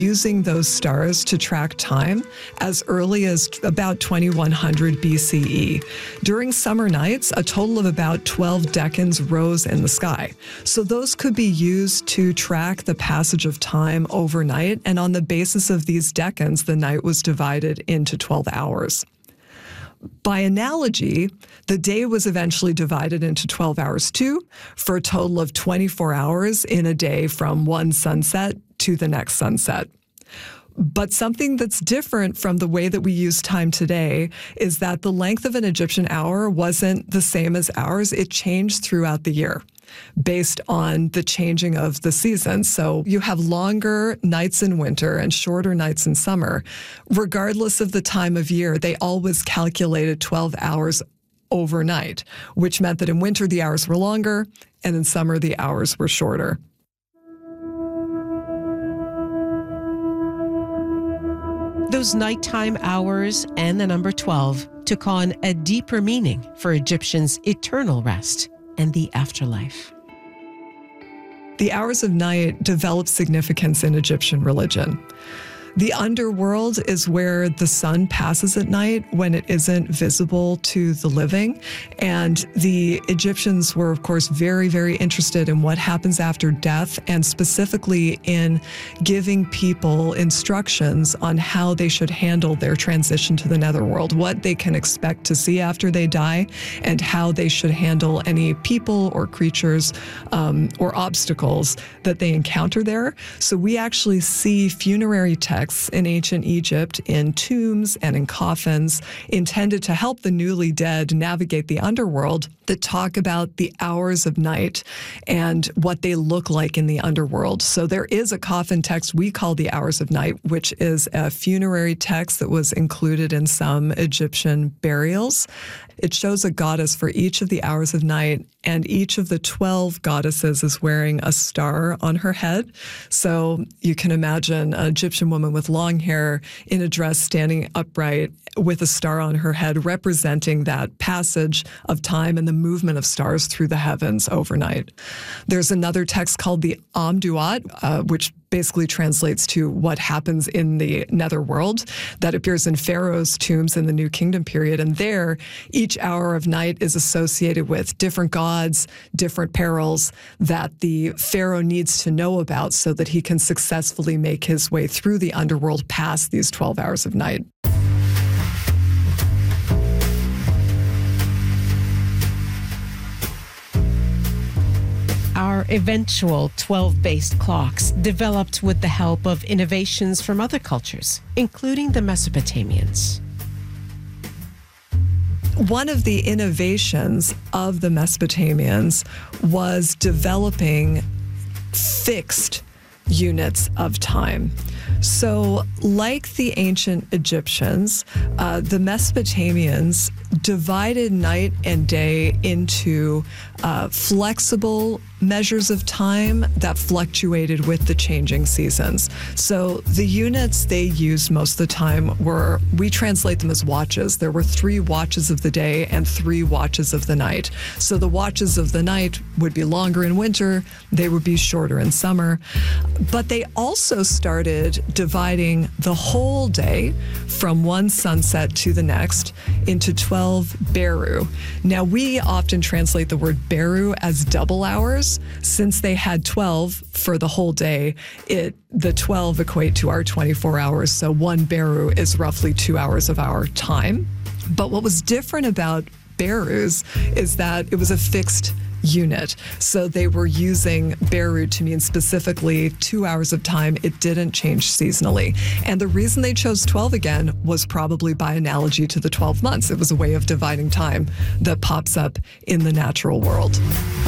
using those stars to track time as early as about 2100 BCE. During summer nights, a total of about 12 decans rose in the sky. So those could be used to track the passage of time overnight, and on the basis of these decans, the night was divided into 12 hours. By analogy, the day was eventually divided into 12 hours too, for a total of 24 hours in a day from one sunset to the next sunset. But something that's different from the way that we use time today is that the length of an Egyptian hour wasn't the same as ours. It changed throughout the year based on the changing of the seasons. So you have longer nights in winter and shorter nights in summer. Regardless of the time of year, they always calculated 12 hours overnight, which meant that in winter the hours were longer and in summer the hours were shorter. Those nighttime hours and the number 12 took on a deeper meaning for Egyptians' eternal rest and the afterlife. The hours of night developed significance in Egyptian religion. The underworld is where the sun passes at night when it isn't visible to the living. And the Egyptians were, of course, very, very interested in what happens after death, and specifically in giving people instructions on how they should handle their transition to the netherworld, what they can expect to see after they die, and how they should handle any people or creatures or obstacles that they encounter there. So we actually see funerary texts in ancient Egypt in tombs and in coffins intended to help the newly dead navigate the underworld that talk about the hours of night and what they look like in the underworld. So there is a coffin text we call the Hours of Night, which is a funerary text that was included in some Egyptian burials. It shows a goddess for each of the hours of night, and each of the 12 goddesses is wearing a star on her head. So you can imagine an Egyptian woman with long hair in a dress standing upright with a star on her head, representing that passage of time and the movement of stars through the heavens overnight. There's another text called the Amduat, which basically translates to what happens in the netherworld, that appears in Pharaoh's tombs in the New Kingdom period. And there, each hour of night is associated with different gods, different perils that the Pharaoh needs to know about so that he can successfully make his way through the underworld past these 12 hours of night. Our eventual 12-based clocks developed with the help of innovations from other cultures, including the Mesopotamians. One of the innovations of the Mesopotamians was developing fixed units of time. So, like the ancient Egyptians, the Mesopotamians divided night and day into flexible measures of time that fluctuated with the changing seasons. So the units they used most of the time were, we translate them as watches. There were 3 watches of the day and 3 watches of the night. So the watches of the night would be longer in winter, they would be shorter in summer. But they also started dividing the whole day from one sunset to the next into 12 beru. Now, we often translate the word beru as double hours. Since they had 12 for the whole day, the 12 equate to our 24 hours. So one beru is roughly 2 hours of our time. But what was different about berus is that it was a fixed unit. So they were using beru to mean specifically 2 hours of time. It didn't change seasonally. And the reason they chose 12 again was probably by analogy to the 12 months. It was a way of dividing time that pops up in the natural world.